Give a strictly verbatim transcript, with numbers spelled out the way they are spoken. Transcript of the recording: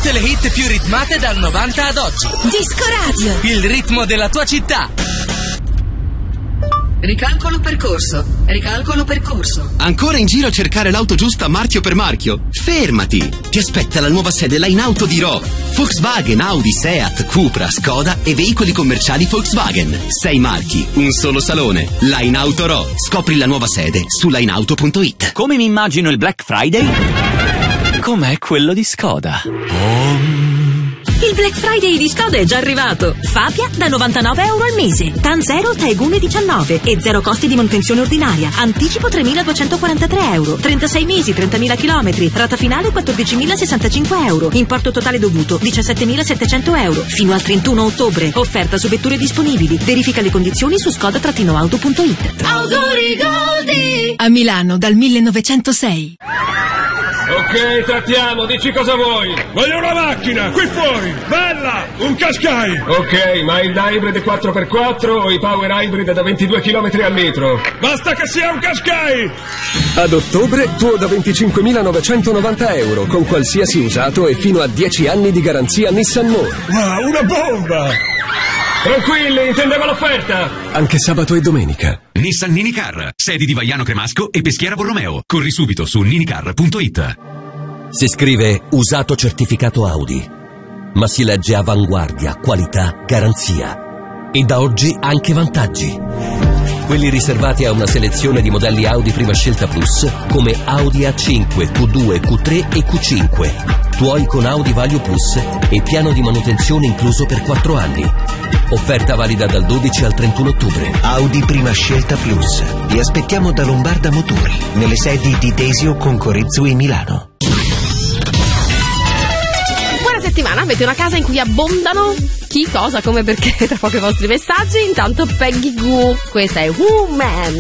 Tutte le hit più ritmate dal novanta ad oggi. Disco Radio. Il ritmo della tua città. Ricalcolo percorso, ricalcolo percorso. Ancora in giro a cercare l'auto giusta marchio per marchio? Fermati! Ti aspetta la nuova sede Line Auto di Ro. Volkswagen, Audi, Seat, Cupra, Skoda e veicoli commerciali Volkswagen. Sei marchi, un solo salone. Line Auto Ro. Scopri la nuova sede su lineauto punto it. Come mi immagino il Black Friday? Com'è quello di Skoda? Oh. Il Black Friday di Skoda è già arrivato. Fabia da novantanove euro al mese, TAN zero Taegune diciannove e zero costi di manutenzione ordinaria. Anticipo tremiladuecentoquarantatré euro, trentasei mesi, trentamila chilometri, rata finale quattordicimilasessantacinque euro, importo totale dovuto diciassettemilasettecento euro. Fino al trentuno ottobre. Offerta su vetture disponibili. Verifica le condizioni su skoda auto punto it. Autorigoldi a Milano dal millenovecentosei. Ok, trattiamo, dici cosa vuoi. Voglio una macchina, qui fuori, bella, un Qashqai. Ok, ma il hybrid quattro per quattro o i power hybrid da ventidue chilometri al litro? Basta che sia un Qashqai. Ad ottobre, tuo da venticinquemilanovecentonovanta euro, con qualsiasi usato e fino a dieci anni di garanzia Nissan More. Wow, una bomba. Tranquilli, intendevo l'offerta. Anche sabato e domenica. Nissan Ninicar, sedi di Vaiano Cremasco e Peschiera Borromeo. Corri subito su ninicar punto it. Si scrive usato certificato Audi, ma si legge avanguardia, qualità, garanzia. E da oggi anche vantaggi. Quelli riservati a una selezione di modelli Audi Prima Scelta Plus, come Audi A cinque, Q due, Q tre e Q cinque. Tuoi con Audi Value Plus e piano di manutenzione incluso per quattro anni. Offerta valida dal dodici al trentuno ottobre. Audi Prima Scelta Plus. Vi aspettiamo da Lombarda Motori, nelle sedi di Desio con Corezzo e Milano. Buona settimana, avete una casa in cui abbondano chi, cosa, come, perché, tra poco i vostri messaggi. Intanto Peggy Goo, questa è Woman.